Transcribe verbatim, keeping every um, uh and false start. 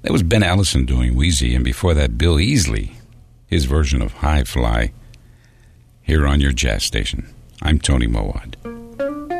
That was Ben Ellison doing Wheezy, and before that, Bill Easley, his version of High Fly, here on your jazz station. I'm Tony Mowat.